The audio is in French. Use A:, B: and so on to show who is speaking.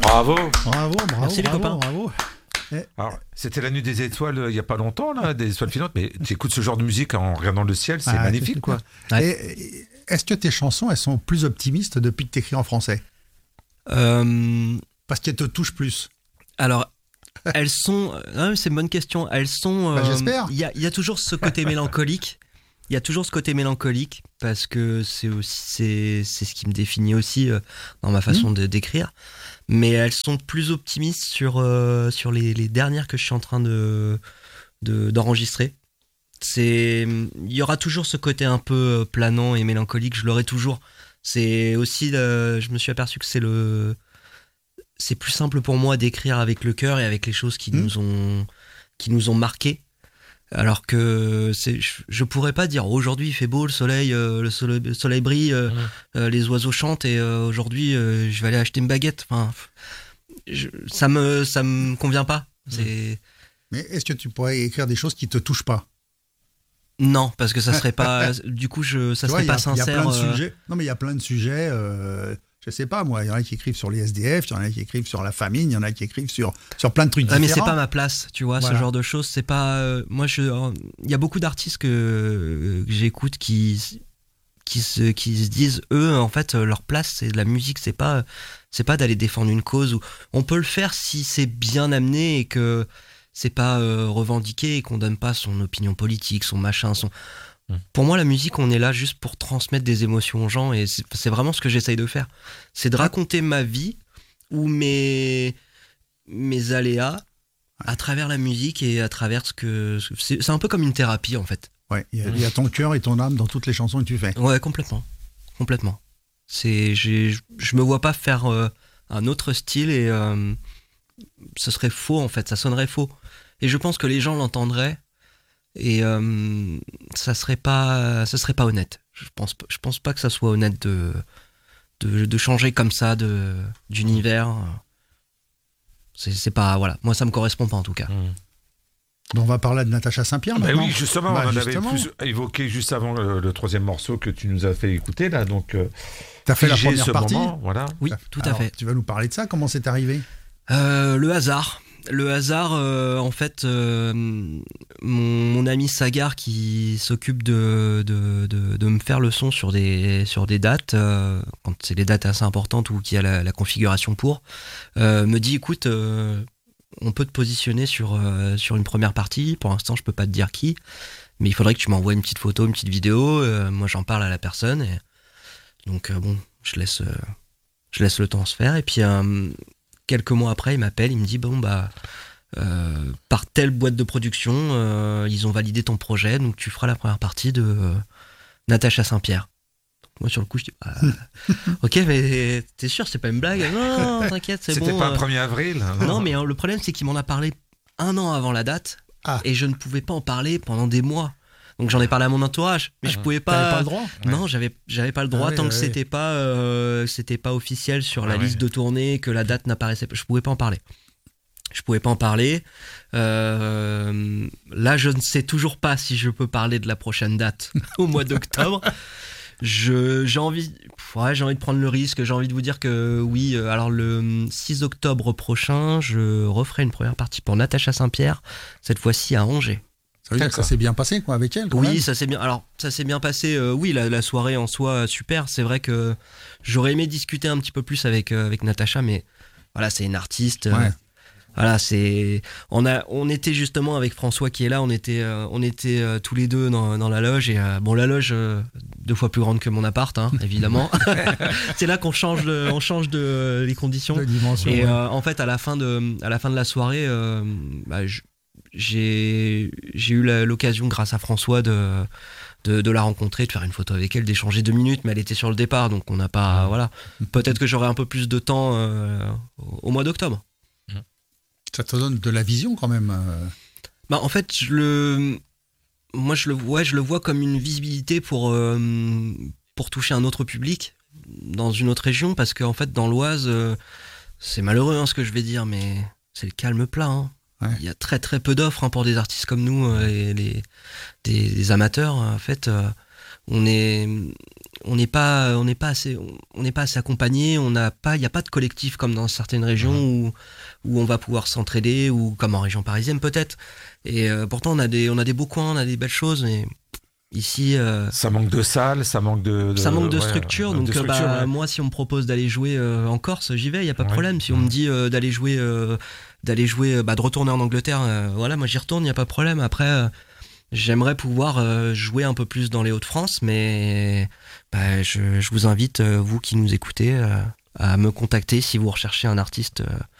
A: Bravo.
B: Bravo.
C: Merci les copains.
B: Bravo.
A: Alors, c'était la nuit des étoiles il n'y a pas longtemps, là, des étoiles filantes, mais tu écoutes ce genre de musique en regardant le ciel, c'est magnifique, quoi.
B: Ouais. Et est-ce que tes chansons, elles sont plus optimistes depuis que tu écris en français ? Parce qu'elles te touchent plus.
C: Alors, elles sont... c'est une bonne question. Elles sont...
B: j'espère.
C: Il y a toujours ce côté mélancolique. Il y a toujours ce côté mélancolique parce que c'est ce qui me définit aussi dans ma façon d'écrire. Mais elles sont plus optimistes sur les dernières que je suis en train d'enregistrer. Il y aura toujours ce côté un peu planant et mélancolique, je l'aurai toujours. C'est aussi, je me suis aperçu que c'est plus simple pour moi d'écrire avec le cœur et avec les choses qui nous ont marqués. Alors que je pourrais pas dire aujourd'hui il fait beau, le soleil brille, les oiseaux chantent et aujourd'hui je vais aller acheter une baguette. Enfin, ça me convient pas.
B: Mais est-ce que tu pourrais écrire des choses qui te touchent pas ?
C: Non, parce que ça serait pas. Du coup, ça serait pas sincère.
B: Il y a plein de sujets. Non, mais il y a plein de sujets. Je sais pas, moi, il y en a qui écrivent sur les SDF, il y en a qui écrivent sur la famine, il y en a qui écrivent sur plein de trucs différents.
C: Mais c'est pas ma place, tu vois, voilà. Ce genre de choses, c'est pas... il y a beaucoup d'artistes que j'écoute qui se disent, eux, en fait, leur place, c'est de la musique, c'est pas d'aller défendre une cause. On peut le faire si c'est bien amené et que c'est pas revendiqué et qu'on donne pas son opinion politique, son machin, Pour moi, la musique, on est là juste pour transmettre des émotions aux gens et c'est vraiment ce que j'essaye de faire. C'est de raconter ma vie ou mes aléas à travers la musique et à travers ce que... C'est un peu comme une thérapie, en fait.
B: Ouais, il y a ton cœur et ton âme dans toutes les chansons que tu fais.
C: Ouais, complètement. Je me vois pas faire un autre style et ce serait faux, en fait. Ça sonnerait faux. Et je pense que les gens l'entendraient et ça serait pas honnête. Je pense pas que ça soit honnête de changer comme ça d'univers. C'est pas, voilà, moi ça me correspond pas en tout cas.
B: On va parler de Natacha Saint-Pierre maintenant.
A: Oui, justement, on en avait plus évoqué juste avant le troisième morceau que tu nous as fait écouter là, donc
B: t'as fait la première partie,
A: voilà.
C: Oui, tout à fait.
B: Tu vas nous parler de ça, comment c'est arrivé ?
C: Le hasard, en fait, mon ami Sagar qui s'occupe de me faire le son sur des dates, quand c'est des dates assez importantes ou qu'il y a la configuration pour, me dit écoute, on peut te positionner sur une première partie. Pour l'instant, je peux pas te dire qui, mais il faudrait que tu m'envoies une petite photo, une petite vidéo. Moi, j'en parle à la personne. Et donc, je laisse le temps se faire. Et puis, quelques mois après, il m'appelle, il me dit par telle boîte de production, ils ont validé ton projet, donc tu feras la première partie de Natacha Saint-Pierre. Donc moi sur le coup je dis ok, mais t'es sûr c'est pas une blague ? Non, t'inquiète, c'est bon.
A: C'était pas un 1er avril.
C: Non, mais le problème c'est qu'il m'en a parlé 1 an avant la date et je ne pouvais pas en parler pendant des mois. Donc j'en ai parlé à mon entourage, mais je pouvais pas.
B: T'avais pas le droit ?
C: Non, j'avais pas le droit tant que c'était pas officiel sur la liste de tournée, que la date n'apparaissait pas. Je pouvais pas en parler. Là, je ne sais toujours pas si je peux parler de la prochaine date au mois d'octobre. J'ai envie de prendre le risque. J'ai envie de vous dire que oui. Alors le 6 octobre prochain, je referai une première partie pour Natacha Saint-Pierre, cette fois-ci à Angers.
B: Ça veut dire que ça s'est bien passé quoi, avec elle quand
C: Oui,
B: même.
C: ça s'est bien. Alors, ça s'est bien passé. Oui, la soirée en soi, super. C'est vrai que j'aurais aimé discuter un petit peu plus avec Natacha, mais voilà, c'est une artiste.
B: Ouais.
C: Voilà, on était justement avec François qui est là. On était tous les deux dans la loge et la loge 2 fois plus grande que mon appart, hein, évidemment. C'est là qu'on change les conditions.
B: De dimension,
C: et
B: ouais.
C: En fait, à la fin de la soirée, j'ai eu l'occasion grâce à François de la rencontrer, de faire une photo avec elle, d'échanger 2 minutes, mais elle était sur le départ, donc on n'a pas, voilà. Peut-être que j'aurai un peu plus de temps au mois d'octobre.
B: Ça te donne de la vision quand même.
C: En fait, je le vois comme une visibilité pour toucher un autre public dans une autre région, parce qu'en fait, dans l'Oise, c'est malheureux hein, ce que je vais dire, mais c'est le calme plat. Hein. Ouais. Il y a très très peu d'offres hein, pour des artistes comme nous, des amateurs en fait, on n'est pas assez accompagné, il n'y a pas de collectif comme dans certaines régions où on va pouvoir s'entraider, ou comme en région parisienne peut-être. Et pourtant on a des beaux coins, on a des belles choses, mais ici
A: ça manque de salles, ça manque de
C: structure. Donc moi, si on me propose d'aller jouer en Corse, j'y vais, il y a pas de problème. Si on me dit d'aller jouer de retourner en Angleterre, voilà, moi j'y retourne, il y a pas de problème. Après j'aimerais pouvoir jouer un peu plus dans les Hauts-de-France, mais je vous invite, vous qui nous écoutez, à me contacter si vous recherchez un artiste